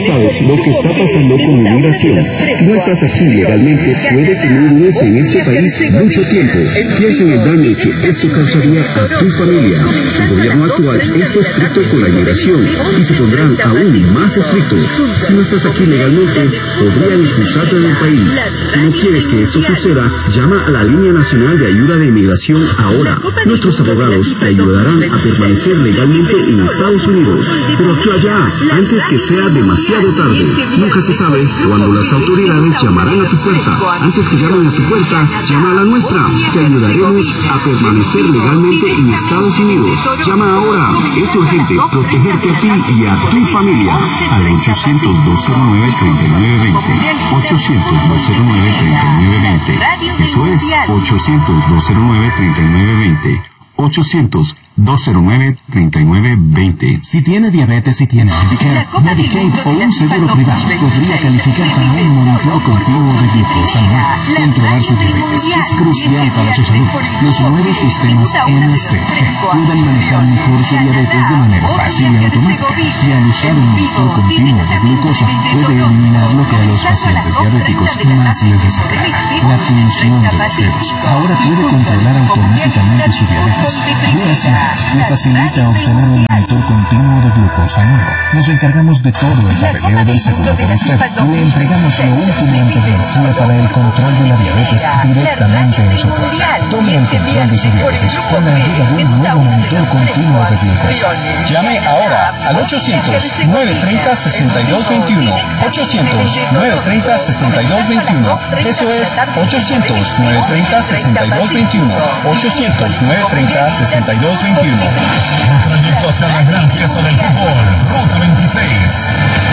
sabes lo que está pasando con inmigración. Si no estás aquí legalmente, puede que no dures en este país mucho tiempo. Piensa en el daño que eso causaría a tu familia. El gobierno actual es estricto con la inmigración y se pondrán aún más estrictos. Si no estás aquí legalmente, podrían expulsarte del país. Si no quieres que eso suceda, llama a la Línea Nacional de Ayuda de Inmigración ahora. Nuestros abogados te ayudarán a permanecer legalmente en Estados Unidos. Pero actúa ya, antes que sea demasiado tarde. Nunca se sabe cuándo las autoridades llamarán a tu puerta. Antes que llamen a tu puerta, llama a la nuestra. Te ayudaremos a permanecer legalmente en Estados Unidos. Llama ahora. Es urgente protegerte a ti y a tu familia. Al 800-209-3920. 800-209-3920. Eso es 800-209-3920. 800-209-3920. Si tiene diabetes y tiene Medicare, Medicaid o un seguro privado, podría calificar para un monitoreo continuo de glucosa anual. Controlar su diabetes es crucial para su salud. Los nuevos sistemas MCG pueden manejar mejor su diabetes de manera fácil y automática. Y al usar un monitor continuo de glucosa, puede eliminar lo que a los pacientes diabéticos más les desagrada: la tensión de los dedos. Ahora puede controlar automáticamente su diabetes. USMA le facilita obtener un monitor continuo de glucosa nuevo. Nos encargamos de todo el papeleo del seguro por usted y le entregamos lo último en tecnología para el control de la diabetes directamente en su puerta. Tome el control de su diabetes con la ayuda de un nuevo monitor continuo de glucosa. Llame ahora al 800-930-6221. 800-930-6221. Eso es 800-930-6221. 800-930-6221. Un trayecto hacia la gran fiesta del fútbol, Ruta 26.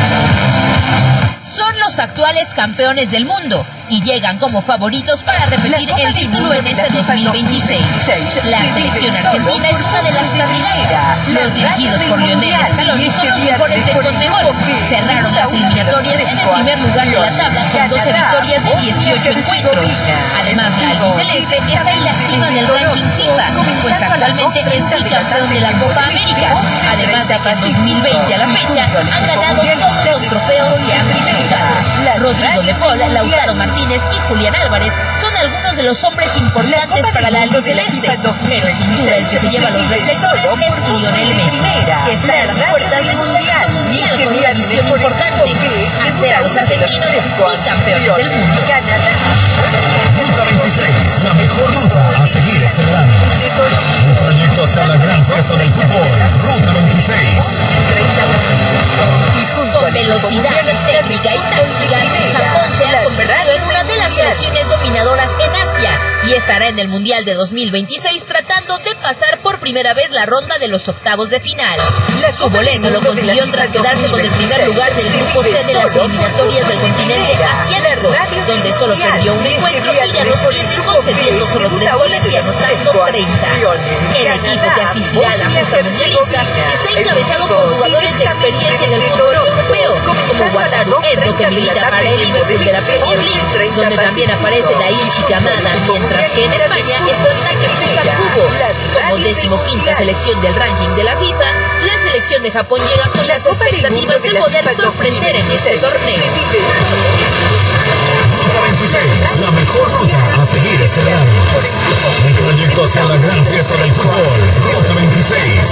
Son los actuales campeones del mundo y llegan como favoritos para repetir el título en este 2026. La selección argentina es una de las candidatas. Los dirigidos por Lionel Scaloni son los mejores de CONMEBOL. Cerraron las eliminatorias en el primer lugar de la tabla con 12 victorias de 18 encuentros. Además, la albiceleste está en la cima del ranking FIFA, pues actualmente es bicampeón de la Copa América. Además de que en 2020 a la fecha han ganado todos los trofeos que han disputado. Rodrigo de Paul, Lautaro Martínez y Julián Álvarez son algunos de los hombres importantes para la albiceleste, pero sin duda el que se lleva los reflectores es Lionel Messi, que está a las puertas de su sexto mundial con una misión importante: hacer a los argentinos bicampeones del mundo. Ruta 26, la mejor ruta a seguir este verano. Un trayecto hacia la gran fiesta del fútbol, Ruta 26. Con velocidad, técnica y táctica, Japón se ha convertido en una de las selecciones dominadoras en Asia y estará en el Mundial de 2026 tratando de pasar por primera vez la ronda de los octavos de final. Su boleto lo consiguió tras quedarse con el primer lugar del grupo C de las eliminatorias del continente asiático, donde solo perdió un encuentro y ganó 7 concediendo solo 3 goles y anotando 30. El equipo que asistirá a la justa mundialista está encabezado por jugadores de experiencia en el fútbol europeo, como Wataru Endo, que milita para el Liverpool de la Premier League, donde también aparece Daichi Kamada, mientras que en España está Takefusa Kubo. Como 15ª selección del ranking de la FIFA, la selección de Japón llega con las expectativas de poder sorprender en este torneo. Ruta 26, la mejor ruta a seguir este verano. Un trayecto hacia la gran fiesta del fútbol, Ruta 26.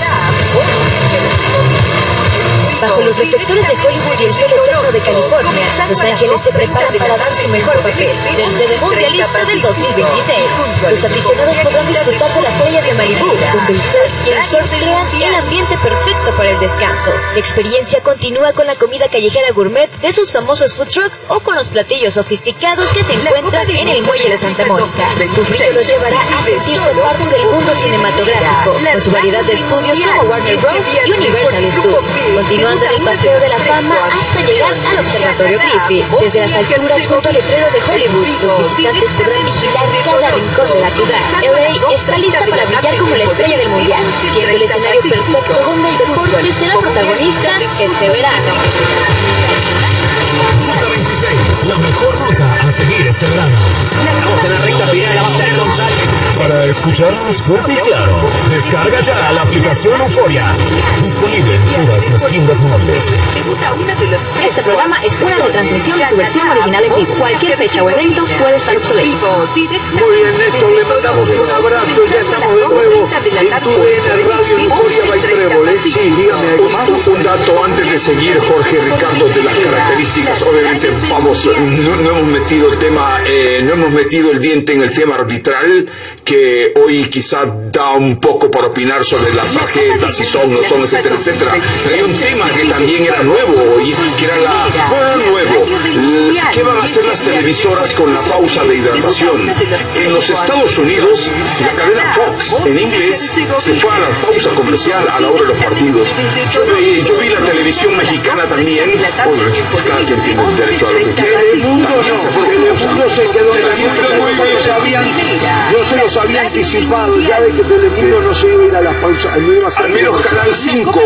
Bajo los reflectores de Hollywood y el sol eterno de California, Los Ángeles se prepara para dar su mejor papel, ser sede mundialista del 2026. Los aficionados podrán disfrutar de las playas de Malibú, donde el sol y el surf crean el ambiente perfecto para el descanso. La experiencia continúa con la comida callejera gourmet de sus famosos food trucks o con los platillos sofisticados que se encuentran en el muelle de Santa Mónica. Su brillo los llevará a sentirse parte del mundo cinematográfico, con su variedad de estudios como Warner Bros. Y Universal Studios. Continuando en el Paseo de la Fama hasta llegar al Observatorio Griffith. Desde las alturas junto al letrero de Hollywood, los visitantes podrán vigilar cada rincón de la ciudad. LA está lista para brillar como la estrella del mundial, siendo el escenario perfecto donde el deporte será protagonista este verano. Ruta 26. 26, la mejor ruta a seguir este verano. Estamos en la recta final, la va a tener González. Para escucharnos fuerte y claro, descarga ya la aplicación Euforia. Disponible en todas las tiendas móviles. Este programa es una retransmisión de su versión original en vivo. Cualquier fecha o evento puede estar obsoleto. Muy bien, Néstor, le mandamos un abrazo. Ya estamos de nuevo en tu Radio Euforia by Trébol. Sí, dígame algo más. Un dato antes de seguir, Jorge Ricardo, de las características. Obviamente no hemos metido el tema, no hemos metido el diente en el tema arbitral, que hoy quizá da un poco para opinar sobre las tarjetas, si son, no son, etcétera, etcétera. Pero hay un tema que también era nuevo hoy, que era ¿qué van a hacer las televisoras con la pausa de hidratación? En los Estados Unidos, la cadena Fox, en inglés, se fue a la pausa comercial a la hora de los partidos. Yo vi la televisión mexicana también. Bueno, pues cada quien tiene el derecho a lo que quiere. También se fue a pausa. Se quedó yo se los había anticipado, ya de que Telemundo no se iba a ir a las pausas. Al menos Canal 5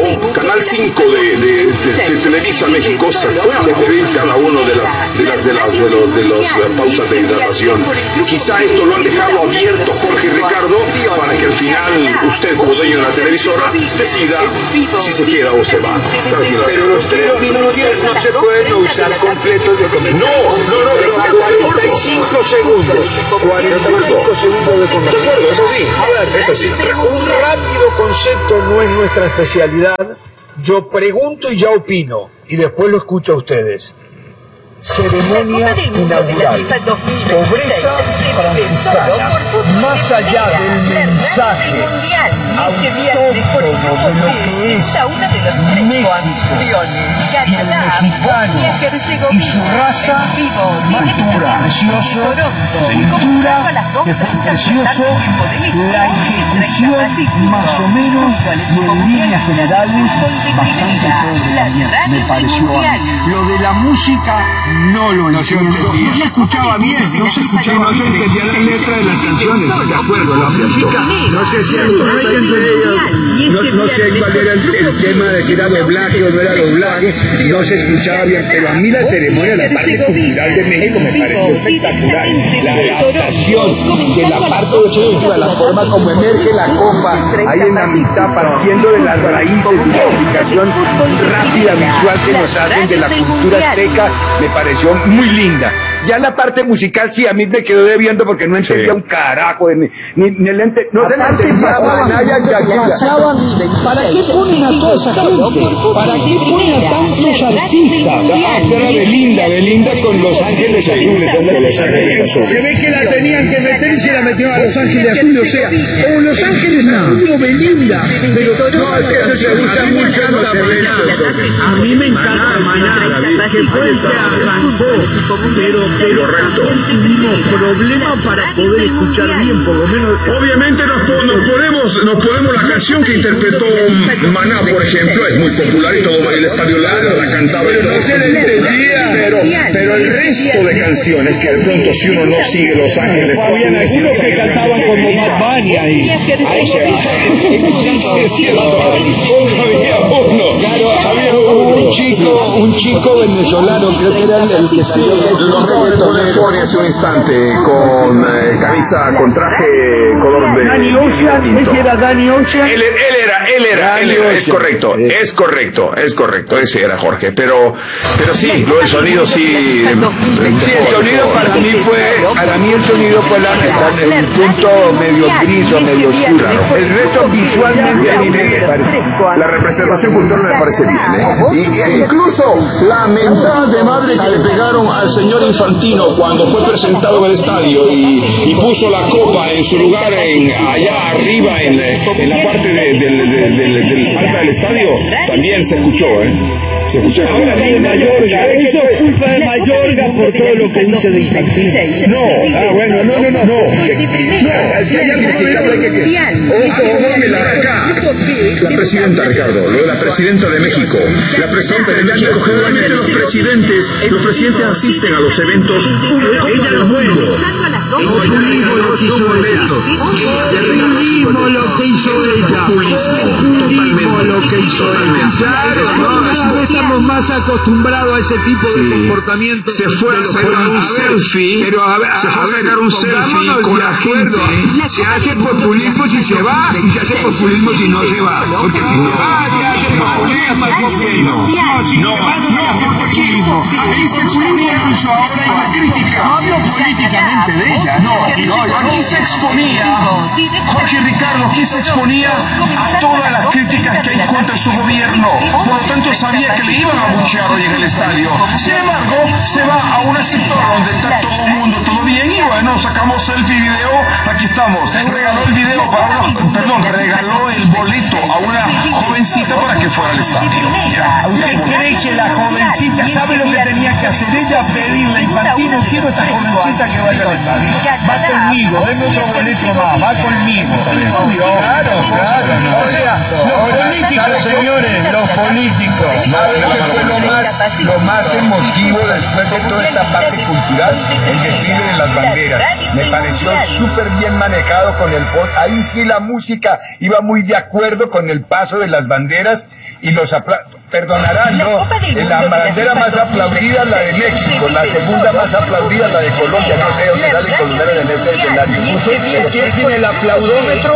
de Televisa México se fue a cubrir cada uno de las pausas de hidratación. Quizá esto lo han dejado abierto, Jorge y Ricardo, para que al final usted, como dueño de la televisora, decida si se queda o se va. Pero los 3 minutos no se pueden usar completos de comercial. No, 45 segundos. 45 segundos de comercial. Es así. A ver, es así. Un rápido concepto no es nuestra especialidad. Yo pregunto y ya opino. Y después lo escucho a ustedes. Ceremonia inaugural. Pobreza franciscana. Más allá del mensaje autóctono de lo que es México y el mexicano y su raza, cultura, precioso, cintura, que fue precioso, la ejecución más o menos y en líneas generales bastante pobre también, me pareció a mí. Lo de la música no lo entiendo. No se escuchaba bien, no se entendía la letra de las canciones, de acuerdo, la música no se cierto, no sé cuál era el tema de si era doblaje o no era doblaje, no se escuchaba bien, pero a mí la ceremonia, la parte cultural de México me pareció espectacular, la adaptación de la parte de la forma como emerge la copa, ahí en la mitad, partiendo de las raíces y la explicación rápida, visual que nos hacen de la cultura azteca, me pareció muy linda. Ya la parte musical sí, a mí me quedó debiendo porque no entendía un carajo, no se la entendía ¿Para qué ponen a toda esa gente? ¿Para qué ponen a tantos artistas? Esta era Belinda con Los Ángeles Azules, se ve que la tenían que meter y se la metieron a Los Ángeles Azules, o sea, o Los Ángeles Azules o Belinda, pero no, es que eso se usa mucho en los eventos. A mí me encanta Maná, que fue el que arrancó, pero tuvimos problemas para poder escuchar bien, por lo menos. Obviamente nos podemos la canción que interpretó Maná, por ejemplo, es muy popular y todo el estadio la cantaba y todo. No se le entendía, pero el resto de canciones que de pronto si uno no sigue Los Ángeles habían algunos que cantaban como Bad Bunny ahí. Ahí se va. Es cierto. Había un chico venezolano, creo que era el que salió. Lo acabo de poner hace un instante con camisa, con traje color de Danny Ocean, ese era Danny Ocean. Él era, es correcto, ese era Jorge, pero sí, lo del sonido sí. El sonido para mí el sonido fue el punto medio gris o medio oscuro. El resto visualmente a mí me parece. La representación cultural me parece bien, y incluso la mentada de madre que le pegaron al señor Infantino cuando fue presentado en el estadio y puso la copa en su lugar allá arriba en la parte del alta del estadio, también se escuchó, se escuchó. Ahora bien, Mayorga, eso es culpa de Mayorga por todo lo que dice de Infantino. La presidenta, Ricardo, lo de la presidenta de México. La presidenta de México, generalmente los presidentes asisten a los eventos ella del mundo. populismo lo que hizo ella. Populismo lo que hizo ella. Populismo lo que hizo ella. Claro, no estamos más acostumbrados a ese tipo de comportamiento. Se fue a sacar un selfie, se fue a sacar un selfie con la gente. Se hace populismo si se va y se hace populismo si no se va. Porque si se va, se hace populismo, no se hace populismo. Ahí se exponía, ahora hay una crítica. No hablo políticamente de ella. No, aquí se exponía, Jorge y Ricardo, aquí se exponía a todas las críticas que hay contra su gobierno. Por lo tanto, sabía que le iban a buchear hoy en el estadio. Sin embargo, se va a un sector donde está todo el mundo, todo bien, y bueno, sacamos selfie, video, aquí estamos. Regaló el video regaló el boleto a una jovencita para que fuera al estadio. ¿Usted cree que la jovencita sabe lo que tenía que hacer? Ella pedirle a Infantino, quiero esta jovencita que vaya al estadio. Va conmigo, deme otro boleto más, va conmigo. Claro. O sea, los políticos, señores, los políticos. ¿Saben qué fue lo más emotivo después de toda esta parte cultural? El desfile de las banderas. Me pareció súper bien manejado con el... Ahí sí la música iba muy de acuerdo con el paso de las banderas y los perdonarán, ¿no? La bandera más aplaudida la de México, la segunda más aplaudida la de Colombia, no sé dónde sale Colombia en ese escenario. ¿Quién tiene el aplaudómetro?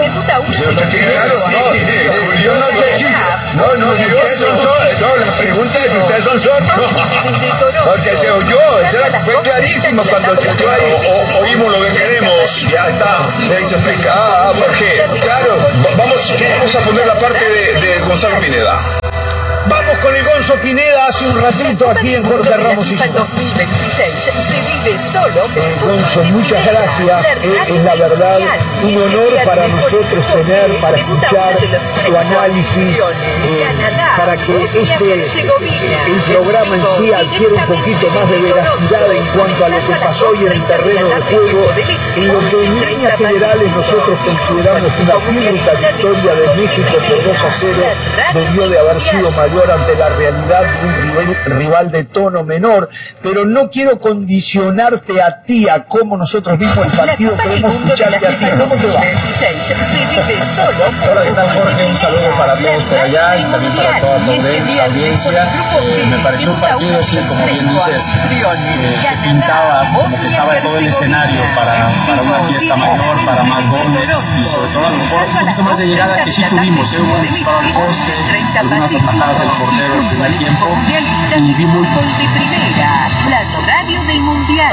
Yo no sé si... No, la pregunta es si ustedes son sordos. Porque se oyó, fue clarísimo cuando se oyó ahí. Oímos lo que queremos, ya está. Ahí se explica. ¿Por qué? Claro, vamos a poner la parte de Gonzalo Pineda. Vamos con el Gonzo Pineda hace un ratito aquí en Jorge Ramos y 2026 se vive solo. Gonzo, muchas gracias. Es la verdad un honor para nosotros para escuchar tu análisis, para que el programa en sí adquiera un poquito más de veracidad en cuanto a lo que pasó hoy en el terreno de juego, en lo que en líneas generales nosotros consideramos una pírrica victoria de México por 2-0, debió de haber sido mayor ante la realidad de un rival de tono menor, pero no quiero condicionarte a ti, a cómo nosotros vimos el partido, queremos escucharte a ti. ¿Cómo te va? Hola, ¿qué tal, Jorge? Un saludo para todos por allá y también para toda tu audiencia. Me pareció un partido, sí, como bien dices, que pintaba como que estaba todo el escenario para una fiesta mayor, para más goles y sobre todo a lo mejor un poquito más de llegada que sí tuvimos. Hubo un disparo al poste, algunas atajadas del portero en el primer tiempo y vi muy... La radio del Mundial.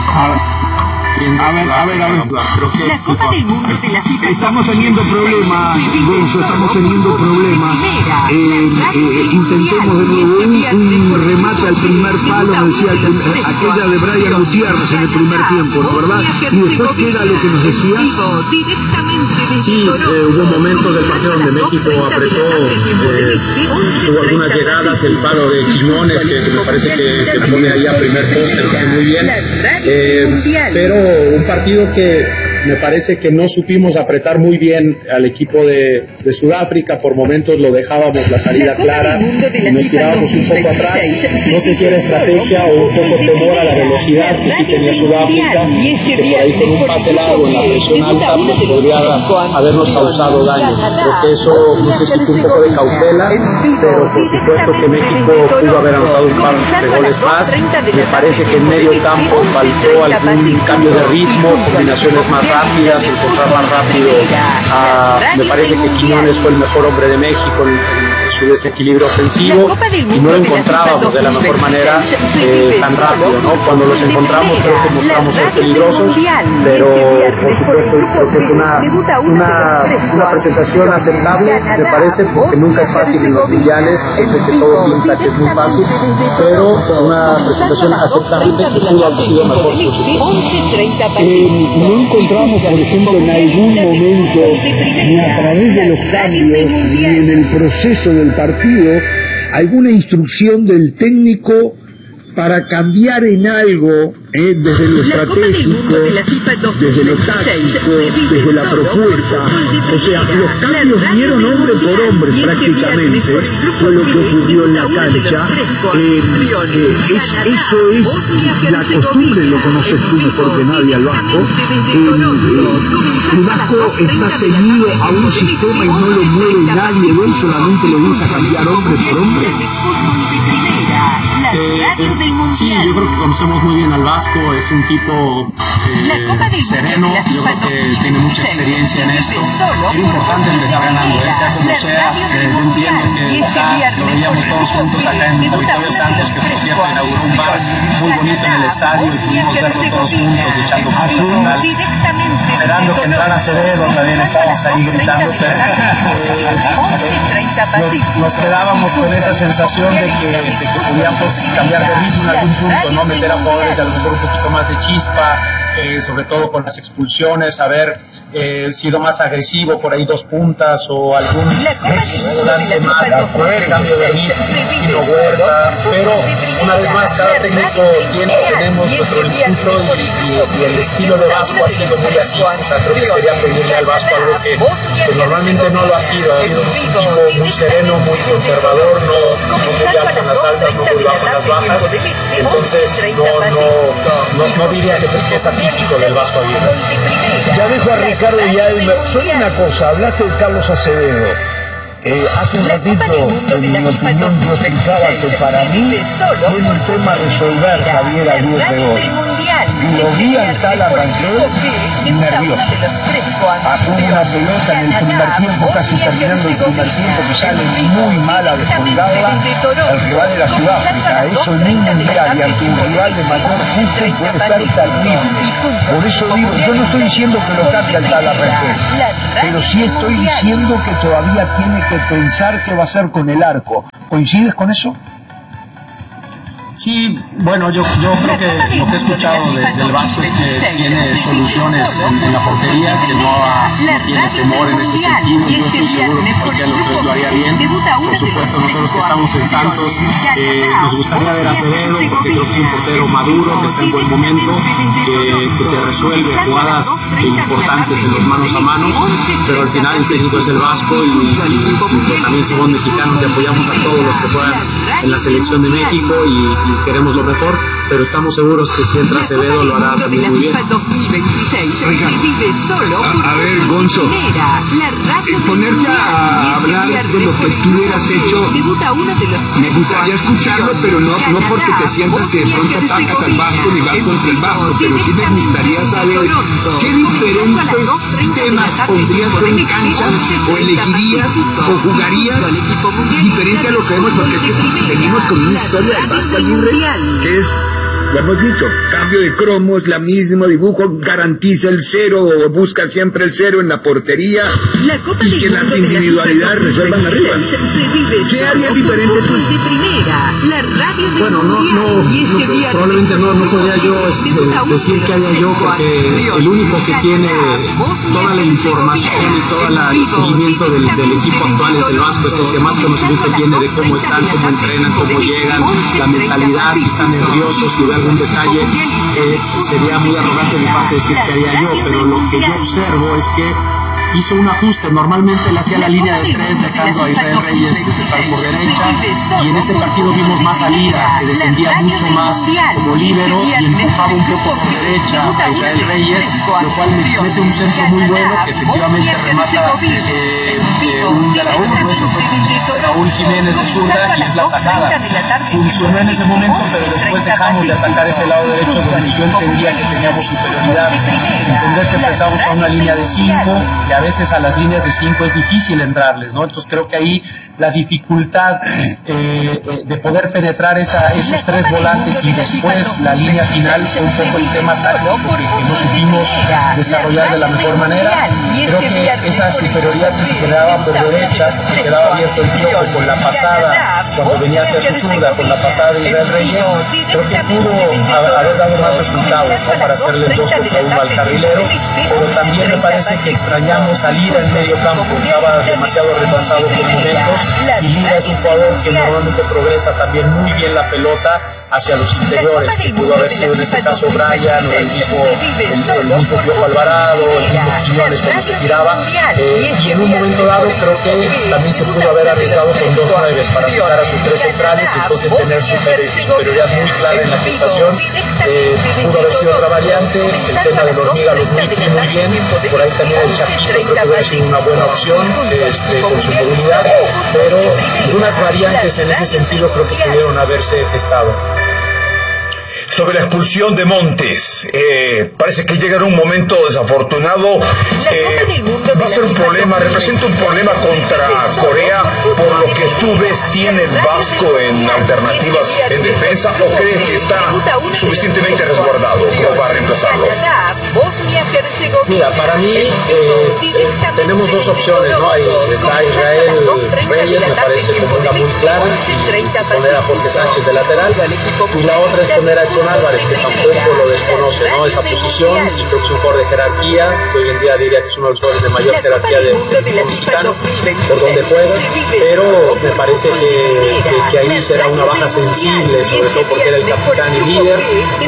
A ver. Creo que la Copa del Mundo de la FIFA. Estamos teniendo problemas, Gonzo, estamos teniendo problemas. Intentemos de nuevo un remate al primer palo, me decía aquella de Brian Gutiérrez en el primer tiempo, ¿no, verdad? Y después, ¿qué era lo que nos decías? Sí, hubo momentos del partido donde México apretó, tuvo algunas llegadas, el palo de Quiñones que me parece que pone ahí a primer poste, lo hace muy bien, pero un partido que me parece que no supimos apretar muy bien al equipo de Sudáfrica. Por momentos lo dejábamos la salida clara y nos tirábamos un poco atrás. No sé si era estrategia o un poco temor a la velocidad que sí tenía Sudáfrica, que por ahí con un pase largo en la presión alta pues podría habernos causado daño. Creo que eso, no sé si fue un poco de cautela, pero por supuesto que México pudo haber anotado un par de goles más. Me parece que en medio campo faltó algún cambio de ritmo, combinaciones más rápidas, encontrar más rápido. Me parece que Quiñones fue el mejor hombre de México en su desequilibrio ofensivo y no lo encontrábamos de la mejor manera tan rápido, ¿no? Cuando los encontramos creo que mostramos ser peligrosos, pero por supuesto creo que es una presentación aceptable, me parece, porque nunca es fácil en los mundiales, desde que todo pinta que es muy fácil, pero una presentación aceptable que pudo haber sido mejor, por supuesto. No encontramos, por ejemplo, en algún momento, ni a través de los cambios, ni en el proceso del partido, alguna instrucción del técnico para cambiar en algo, desde lo estratégico, desde lo táctico, desde la propuesta. O sea, los cambios vinieron hombre por hombre prácticamente, fue lo que ocurrió en la cancha. Eso es la costumbre, lo conoces tú mejor que nadie al Vasco. El Vasco está ceñido a un sistema y no lo mueve nadie, él solamente le gusta cambiar hombre por hombre. Sí, yo creo que conocemos muy bien al Vasco, es un tipo sereno, yo creo que tiene mucha experiencia en esto. Era importante empezar ganando, sea como sea. Yo entiendo que lo veíamos todos juntos acá en Territorio Santos, que por cierto inauguró un bar muy bonito en el estadio y pudimos verlo todos juntos echando fútbol, esperando que entrara Acevedo, también estábamos ahí gritando, pero nos quedábamos con esa sensación de que podíamos cambiar de ritmo en algún punto, ¿no? Meter a jugadores a lo mejor un poquito más de chispa, sobre todo con las expulsiones, haber sido más agresivo por ahí 2 puntas o algún volante más, cambio de ritmo, Huerta, pero una vez más cada técnico tenemos nuestro input y el estilo de Vasco ha sido muy así, o sea, creo que sería pedirle al Vasco algo que normalmente no lo ha sido, ha habido un tipo muy sereno, muy conservador, no muy alto en las altas, no muy bajo en las bajas, entonces no diría que es atípico del Vasco Aguirre. Ya dejo a Ricardo y a Elmer. Solo una cosa, hablaste de Carlos Acevedo. Hace un ratito, en mi opinión, yo explicaba que para mí tiene un tema a resolver Javier Aguirre hoy. Y lo vi al tal Arrangel nervioso. Hubo una pelota en el primer tiempo, casi terminando el primer tiempo, que sale muy mal a descolgarla. El rival era Sudáfrica. Eso en un mundial y ante un rival de mayor fuste puede ser terrible. Por eso digo, yo no estoy diciendo que lo cambie al tal Arrangel, pero sí estoy diciendo que todavía tiene que pensar qué va a hacer con el arco. ¿Coincides con eso? Sí, bueno, yo creo que lo que he escuchado del Vasco es que tiene soluciones en la portería, que no tiene temor en ese sentido. Yo estoy seguro que cualquiera de los tres lo haría bien. Por supuesto, nosotros que estamos en Santos, nos gustaría ver a Acevedo, porque creo que es un portero maduro, que está en buen momento, que te resuelve jugadas importantes en los manos a manos, pero al final el técnico es el Vasco y pues también somos mexicanos y apoyamos a todos los que juegan en la selección de México y queremos lo mejor, pero estamos seguros que si entra Acevedo lo hará también muy bien. A ver, Gonzo, ponerte a hablar de lo que tú hubieras hecho, me gustaría escucharlo, pero no porque te sientas que de pronto atacas al Vasco ni vas contra el Vasco, pero sí me gustaría saber qué diferentes temas pondrías tú en cancha, o elegirías o jugarías diferente a lo que vemos, porque es que venimos con una historia del Vasco Aguirre que es, lo hemos dicho, cambio de cromos, la mismo dibujo, garantiza el cero o busca siempre el cero en la portería y que las individualidades resuelvan arriba. ¿Qué harías diferente tú? Bueno, probablemente no podría yo decir qué haría yo, porque el único que tiene toda la información y todo el seguimiento del equipo actual es el Vasco, es el que más conocimiento tiene de cómo están, cómo entrenan, cómo llegan, la mentalidad, si están nerviosos, si de algún detalle. Sería muy arrogante de mi parte decir que haría yo, pero lo que yo observo es que hizo un ajuste. Normalmente le hacía la línea de 3 dejando a Israel Reyes central por derecha, y en este partido vimos más salida, que descendía mucho más como líbero y empujaba un poco por derecha a Israel Reyes, lo cual mete un centro muy bueno que efectivamente remata un de Raúl Jiménez de zurda, y es la tajada. Funcionó en ese momento, pero después dejamos de atacar ese lado derecho donde yo entendía que teníamos superioridad. Entender que enfrentamos a una línea de 5 y a veces a las líneas de 5 es difícil entrarles, ¿no? Entonces creo que ahí la dificultad de poder penetrar esos 3 volantes y después la línea final fue un poco el tema táctico que no supimos desarrollar de la mejor manera. Creo que esa superioridad que se generaba por derecha, que quedaba abierto el Piojo con la pasada, cuando venía hacia su zurda, con la pasada de Israel Reyes, creo que pudo haber dado más resultados, ¿no? Para hacerle 2 contra 1 al carrilero, pero también me parece que extrañamos digamos, a Lira en medio campo, estaba demasiado retrasado por momentos, y Lira es un jugador que normalmente progresa también muy bien la pelota hacia los interiores, que pudo haber sido en este caso Brian o el mismo Piojo Alvarado, el mismo Quiñones cuando se tiraba, y en un momento dado creo que también se pudo haber arriesgado con 2 9 para fijar a sus 3 centrales y entonces tener superioridad muy clara en la prestación. Pudo haber sido otra variante, el tema del Hormiga lo muy bien, por ahí también el Chaquito creo que hubiera sido una buena opción con su movilidad, pero unas variantes en ese sentido creo que pudieron haberse gestado. Sobre la expulsión de Montes, parece que llega en un momento desafortunado, va a ser un problema, representa un problema contra Corea, por lo que tú ves, ¿tiene el Vasco en alternativas en defensa o crees que está suficientemente resguardado como para reemplazarlo? Mira, para mí tenemos 2 opciones, ¿no? Ahí está Israel Reyes, me parece como una muy clara, y poner a Jorge Sánchez de lateral, y la otra es poner a Edson Álvarez, que tampoco lo desconoce, ¿no? Esa posición, y creo que es un jugador de jerarquía, que hoy en día diría que es uno de los jugadores de mayor jerarquía del fútbol mexicano, por donde juega, pero me parece que ahí será una baja sensible, sobre todo porque era el capitán y líder,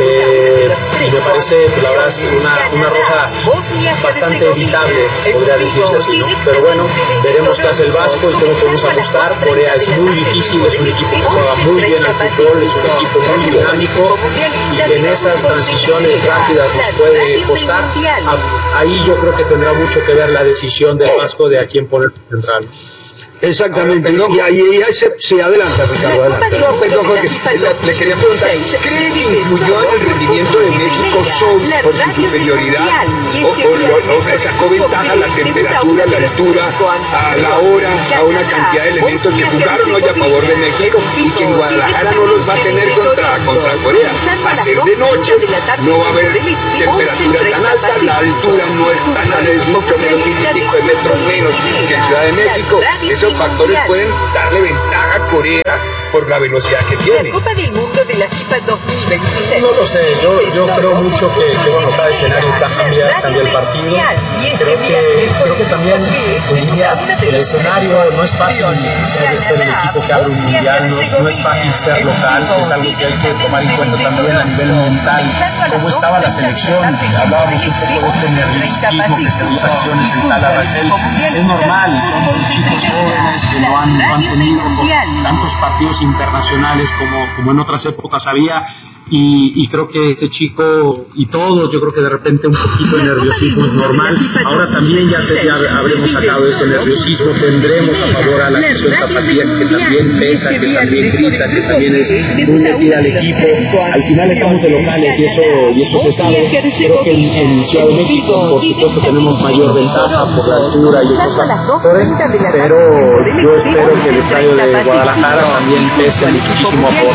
y me parece, la verdad, una roja bastante evitable, podría decirse así, ¿no? Pero bueno, veremos qué hace el Vasco y cómo podemos ajustar. Corea es muy difícil, es un equipo que juega muy bien al fútbol, es un equipo muy dinámico, y que en esas transiciones rápidas nos puede costar. Ahí yo creo que tendrá mucho que ver la decisión del Vasco de a quién poner central. Exactamente, y ahí se adelanta, Ricardo, adelante. No, perdón, Jorge, le quería preguntar, ¿cree que influyó en el rendimiento de México solo por su superioridad? ¿O sacó ventaja la temperatura, la altura, a la hora, a una cantidad de elementos que jugaron hoy a favor de México y que en Guadalajara no los va a tener contra Corea? Va a ser de noche, no va a haber temperatura tan alta, la altura no es tan alta, es mucho menos, 1000 y pico de metros menos que en Ciudad de México. Esos factores pueden darle ventaja a Corea por la velocidad que tiene. La Copa del Mundo de la FIFA 2026. No lo sé, yo creo mucho que bueno, cada escenario cambia el partido. Creo que también diría, el escenario no es fácil ser el equipo que abre un mundial, no es fácil ser local, que es algo que hay que tomar en cuenta también a nivel mental. Cómo estaba la selección, hablábamos un poco de este nerviosismo que se dio acciones en tal Arragel. Es normal, son chicos jóvenes que no han tenido tantos partidos internacionales como en otras épocas había, y creo que este chico y todos, yo creo que de repente un poquito de nerviosismo es normal. Ahora también ya habremos sacado ese nerviosismo, tendremos a favor a la afición tapatía, que también pesa, que también grita, que también es muy metida al equipo. Al final estamos de locales y eso se sabe. Creo que en Ciudad de México, por supuesto, tenemos mayor ventaja por la altura y otros factores, pero yo espero que el estadio de Guadalajara también pese muchísimo a favor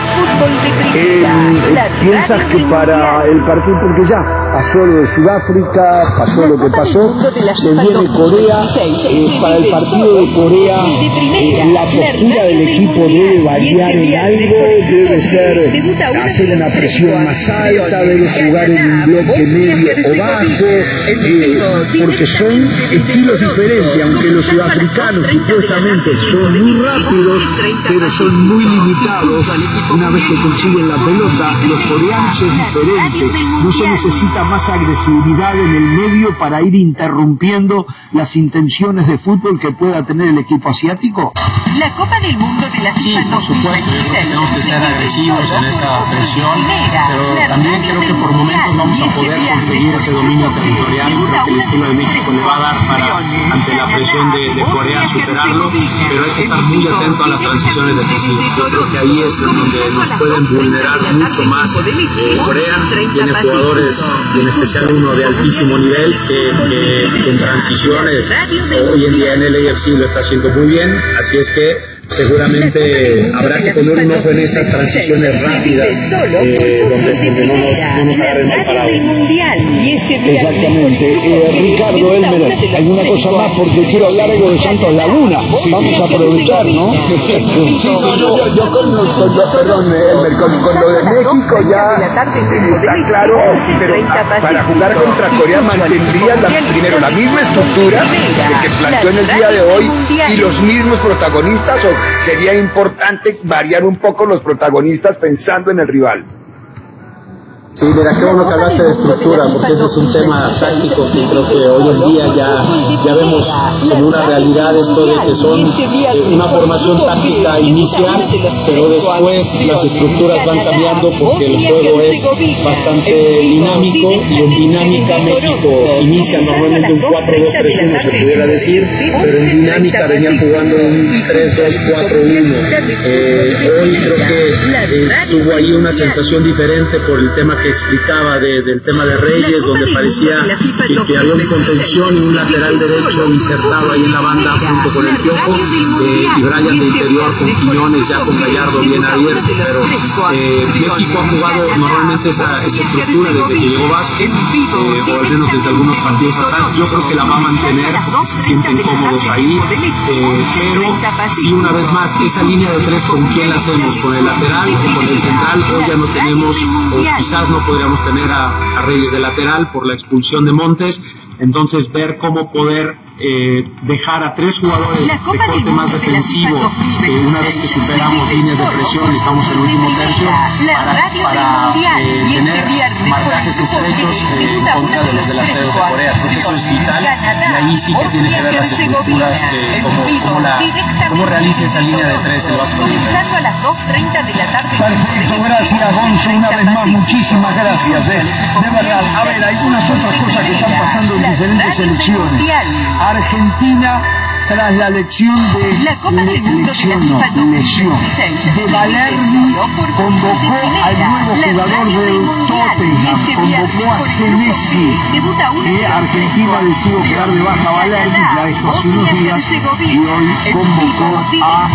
de México. ¿Piensas que para el partido, porque ya pasó lo de Sudáfrica, pasó lo que pasó, se viene Corea, para el partido de Corea, la postura del equipo debe variar en algo, debe ser hacer una presión más alta, debe jugar en un bloque medio o bajo, porque son estilos diferentes, aunque los sudafricanos supuestamente son muy rápidos, pero son muy limitados una vez que consiguen la pelota. Los coreanos es diferente, no se necesita más agresividad en el medio para ir interrumpiendo las intenciones de fútbol que pueda tener el equipo asiático. La Copa del Mundo de la FIFA 2026. Sí, por supuesto, yo creo que tenemos que ser agresivos en esa presión, pero también creo que por momentos vamos a poder conseguir ese dominio territorial. Creo que el estilo de México le va a dar para, ante la presión de Corea, superarlo, pero hay que estar muy atento a las transiciones defensivas. Yo creo que ahí es donde nos pueden vulnerar mucho más. Corea tiene jugadores, y en especial uno de altísimo nivel, que en transiciones hoy en día en el AFC lo está haciendo muy bien, así es que seguramente habrá que poner un ojo en esas transiciones rápidas, donde no nos agarren mal parados. Exactamente. Ricardo, Elmer, hay una cosa más porque quiero hablar algo de Santos Laguna. Vamos a aprovechar, ¿no? Yo perdón, Elmer, con lo de México ya está claro, pero para jugar contra Corea mantendría primero la misma estructura que planteó en el día de hoy y los mismos protagonistas, o sería importante variar un poco los protagonistas pensando en el rival. Sí, mira, qué bueno que hablaste de estructura, porque ese es un tema táctico que creo que hoy en día ya vemos como una realidad esto de que son una formación táctica inicial, pero después las estructuras van cambiando porque el juego es bastante dinámico y en dinámica México inicia normalmente un 4-2-3-1 se pudiera decir, pero en dinámica venía jugando un 3-2-4-1. Hoy creo que tuvo ahí una sensación diferente por el tema que explicaba del tema de Reyes, donde parecía que había una contención y un lateral derecho insertado ahí en la banda junto con el Piojo, y Brian de interior con Quiñones, ya con Gallardo bien abierto, pero México ha jugado normalmente esa estructura desde que llegó Vázquez, o al menos desde algunos partidos atrás. Yo creo que la va a mantener porque se sienten cómodos ahí, pero sí, una vez más, esa línea de tres, ¿con quién la hacemos? ¿Con el lateral o con el central? Hoy ya no tenemos, o quizás no podríamos tener a Reyes de lateral por la expulsión de Montes, entonces ver cómo poder dejar a tres jugadores de corte más defensivo una vez que superamos líneas de presión y estamos en el último tercio para tener marcajes estrechos en contra de los delanteros de Corea. Creo que eso es vital y ahí sí que tiene que ver las estructuras cómo realiza esa línea de tres el Vasco. Perfecto, gracias Gonzo, una vez más, muchísimas gracias. De verdad, a ver, hay algunas otras cosas que están pasando en diferentes selecciones. Argentina, tras la lesión de Valerdi, convocó al nuevo jugador del Tottenham, convocó a Senesi. Argentina le tuvo que dar de baja a Valerdi ya estos hace unos días y hoy convocó a,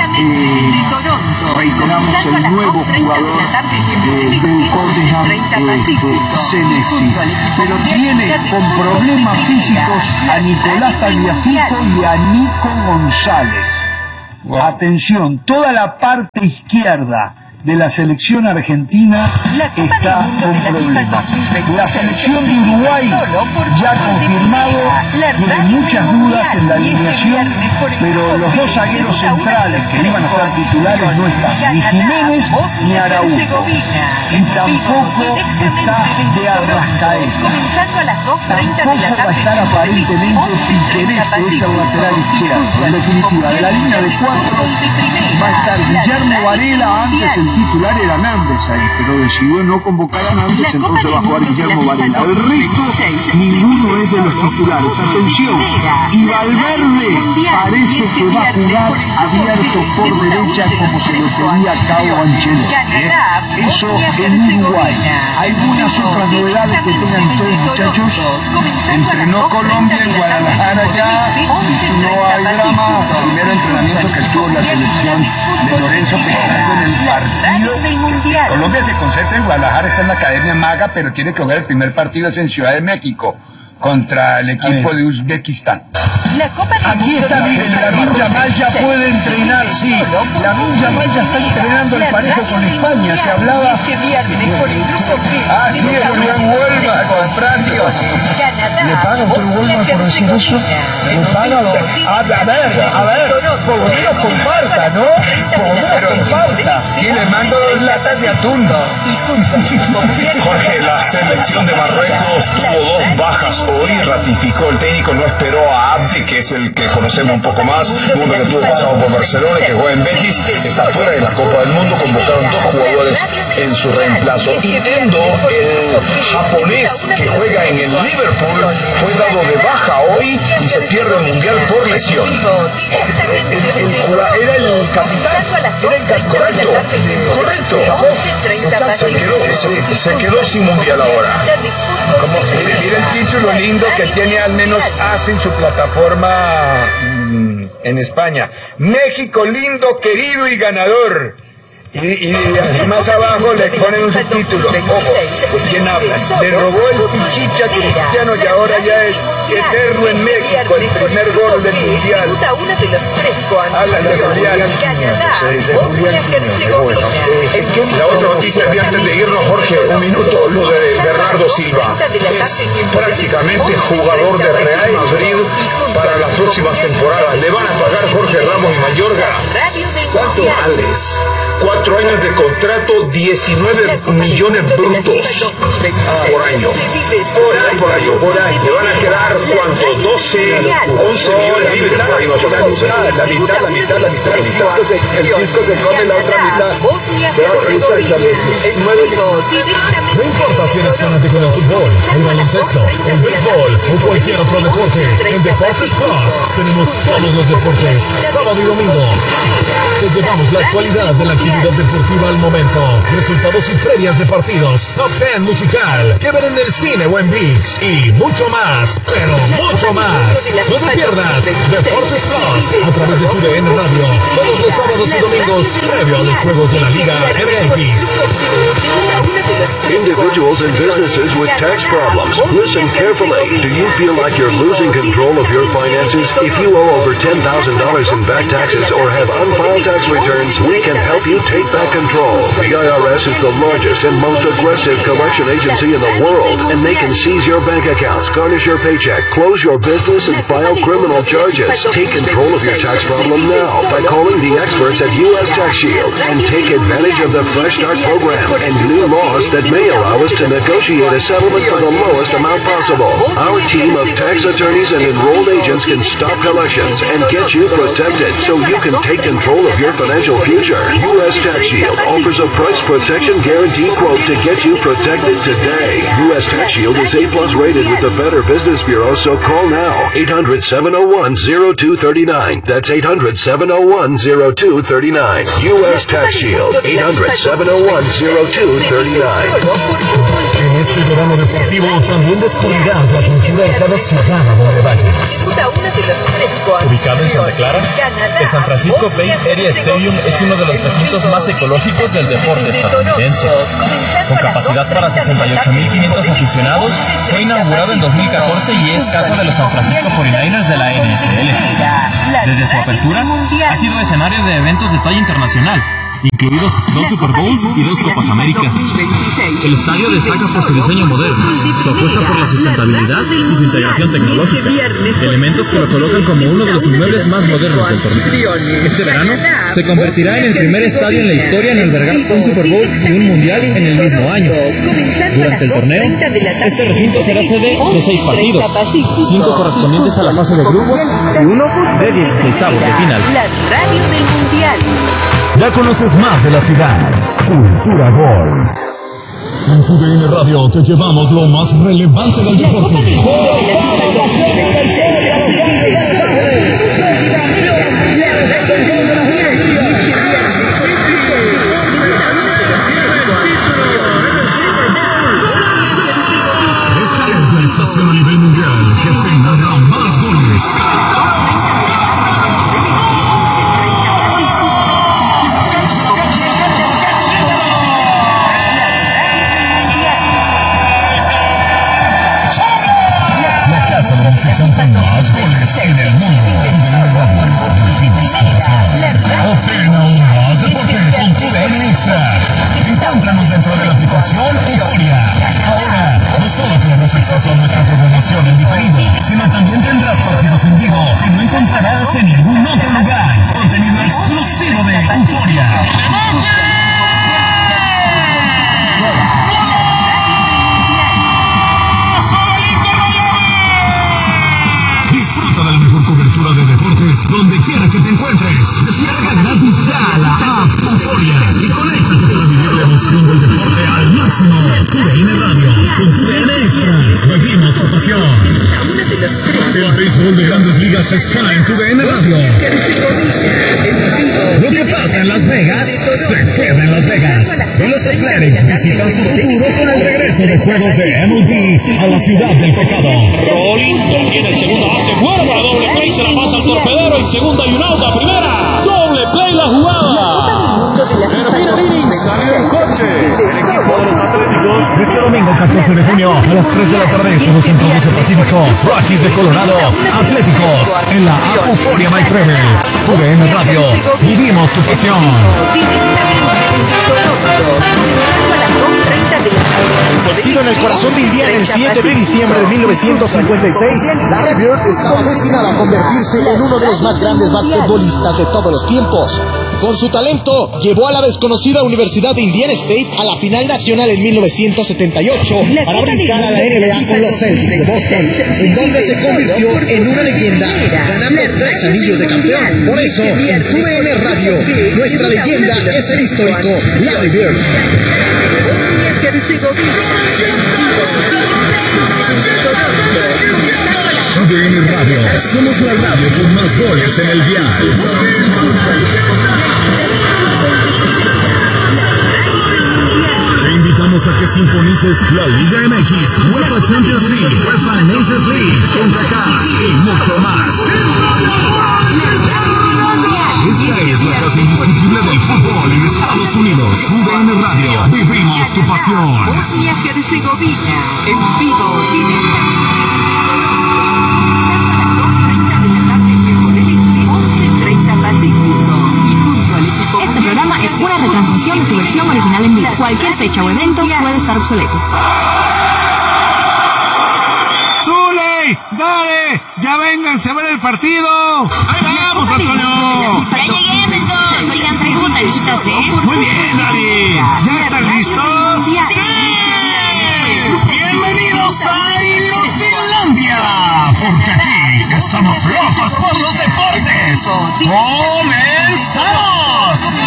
reiteramos, el nuevo jugador del Tottenham, Senesi. Pero tiene con problemas físicos a Nicolás Tagliafico y a Nico González. Atención, toda la parte izquierda de la selección argentina está con problemas. La selección de Uruguay, ya confirmado, tiene muchas dudas en la alineación, pero los dos zagueros centrales que iban a ser titulares no están, ni Jiménez ni Araujo, y tampoco está de Arrascaeta. Tampoco va a estar aparentemente Piquerés, que es el lateral izquierdo. En definitiva, de la línea de 4 va a estar Guillermo Varela, antes el titular era Nández ahí, pero decidió no convocar a Nández, entonces va a jugar Guillermo Varela. El resto, ninguno es de los titulares. Atención, y Valverde parece que va a jugar abierto por derecha como se lo pedía Carlo Ancelotti. Eso en Uruguay. Algunas otras novedades que tengan ustedes, muchachos. Entrenó Colombia en Guadalajara ya, no hay drama. Primer entrenamiento que tuvo la selección de Lorenzo pensando en el partido. Colombia se concentra en Guadalajara, está en la Academia Maga, pero tiene que jugar el primer partido es en Ciudad de México contra el equipo de Uzbekistán. Aquí está bien, Lamine Yamal ya puede entrenar, sí. Lamine Yamal ya está entrenando el parejo con España, se hablaba. Ah, sí, el Julián Huelva comprando. ¿Le pagan por Huelva por decir eso? ¿Le pagan? A ver, por lo menos comparta, ¿no? Por lo menos comparta. Sí, le mando 2 latas de atún. Jorge, la selección de Marruecos tuvo 2 bajas hoy, ratificó el técnico, no esperó a Abdi, que es el que conocemos un poco más, un hombre que tuvo pasado por Barcelona y que juega en Betis, está fuera de la Copa del Mundo, convocaron 2 jugadores en su reemplazo. Y Endo, el japonés que juega en el Liverpool, fue dado de baja hoy y se pierde el Mundial por lesión. Era el capitán. Correcto. Se quedó sin Mundial ahora. Mira el título lindo que tiene al menos AS en su plataforma en España. México lindo, querido y ganador. Y más abajo le ponen un subtítulo. Ojo, ¿pues quién habla? Le robó el Pichicha Cristiano y ahora ya es eterno en México, el primer gol del Mundial. Hablan de Julián. La otra noticia de antes de irnos, Jorge, un minuto, lo de Bernardo Silva. Es prácticamente jugador de Real Madrid para las próximas temporadas. Le van a pagar Jorge Ramos y Mayorga. ¿Cuánto? 4 años de contrato, 19 millones brutos por año. Por año. Le van a quedar, ¿cuánto? 12, 11 millones libres por ahí, más o menos. La mitad. El disco se come la otra mitad. No importa si eres fanático del fútbol, el baloncesto, el béisbol o cualquier otro deporte, en Deportes Plus tenemos todos los deportes, sábado y domingo. Te llevamos la actualidad de la actividad deportiva al momento, resultados y previas de partidos, top 10 musical, que ver en el cine o en ViX y mucho más, pero mucho más. No te pierdas Deportes Plus a través de TUDN Radio, todos los sábados y domingos, previo a los juegos de la Liga MX. Individuals and businesses with tax problems. Listen carefully. Do you feel like you're losing control of your finances? If you owe over $10,000 in back taxes or have unfiled tax returns, we can help you take back control. The IRS is the largest and most aggressive collection agency in the world, and they can seize your bank accounts, garnish your paycheck, close your business, and file criminal charges. Take control of your tax problem now by calling the experts at U.S. Tax Shield and take advantage of the Fresh Start program and new laws that may allow us to negotiate a settlement for the lowest amount possible. Our team of tax attorneys and enrolled agents can stop collections and get you protected so you can take control of your financial future. U.S. Tax Shield offers a price protection guarantee quote to get you protected today. U.S. Tax Shield is A+ rated with the Better Business Bureau, so call now. 800-701-0239. That's 800-701-0239. U.S. Tax Shield. 800-701-0239. En este verano deportivo también descubrirás la cultura de cada ciudad a donde vayas. Ubicado en Santa Clara, el San Francisco Bay Area Stadium es uno de los recintos más ecológicos del deporte estadounidense. Con capacidad para 68,500 aficionados, fue inaugurado en 2014 y es casa de los San Francisco 49ers de la NFL. Desde su apertura, ha sido escenario de eventos de talla internacional, incluidos 2 Super Bowls y 2 Copas América. El estadio destaca por su diseño moderno, su apuesta por la sustentabilidad y su integración tecnológica, elementos que lo colocan como uno de los inmuebles más modernos del torneo. Este verano se convertirá en el primer estadio en la historia en albergar un Super Bowl y un Mundial en el mismo año. Durante el torneo, este recinto será sede de 6 partidos, 5 correspondientes a la fase de grupos y 1 de 16avos de final. La radio del Mundial. Ya conoces más de la ciudad. Cultura Gol. En TUDN Radio te llevamos lo más relevante del deporte. Esta es la estación a nivel mundial que tendrá más goles. Canta más goles en el mundo. TUDN Radio. Vivimos tu pasión. Obtén aún más deporte con TUDN Extra. Encuéntranos dentro de la aplicación Euforia. Ahora, no solo tendrás acceso a nuestra programación en diferido, sino también tendrás partidos en vivo que no encontrarás en ningún otro lugar. Contenido exclusivo de Euforia. Disfruta de la mejor cobertura de deportes donde quiera que te encuentres. Descarga gratis ya la app Euforia y conéctate para vivir la emoción del deporte al máximo. TUDN Radio, con TUDN Extra. Vivimos tu pasión. El béisbol de Grandes Ligas está en TUDN Radio. Lo que pasa en Las Vegas se queda en Las Vegas. que los Athletics visitan su futuro con el regreso de juegos de MLB a la ciudad del pecado. Rolling tiene el segunda base, guarda, doble play, se la pasa al torpedero, en segunda y un out, a primera, doble play la jugada. Termina Vinning, salió el coche. El equipo de los Atléticos. Este domingo 14 de junio a las 3 de la tarde estamos en Provincia Pacífico, Rockies de Colorado, Atléticos en la Euforia My Travel. UDN Radio, vivimos tu pasión. Nacido en el corazón de Indiana el 7 de diciembre de 1956, Larry Bird estaba destinado a convertirse en uno de los más grandes basquetbolistas de todos los tiempos. Con su talento, llevó a la desconocida Universidad de Indiana State a la final nacional en 1978 para brincar a la NBA con los Celtics de Boston, en donde se convirtió en una leyenda, ganando 3 anillos de campeón. Por eso, en TUDN Radio, nuestra leyenda es el histórico Larry Bird. TUDN Radio, somos la radio con más goles en el dial. Te invitamos a que sintonices la Liga MX, UEFA Champions League, UEFA Nations League, CONCACAF y mucho más. Esta es la casa indiscutible del fútbol en Estados Unidos. UDN Radio, vivimos tu pasión. Bosnia-Herzegovina, en vivo, directo. Este programa es una retransmisión de su versión original en vivo. Cualquier fecha o evento puede estar obsoleto. ¡Zule! ¡Dale! ¡Ya vénganse a ver el partido! ¡Ahí vamos, Antonio! Ya llegué, Benzo. Oigan, traigo botanitas, ¿eh? Muy bien, Dani. ¿Ya están listos? ¡Sí! ¡Bienvenidos a Inutilandia! Porque aquí estamos locos por los deportes. ¡Come!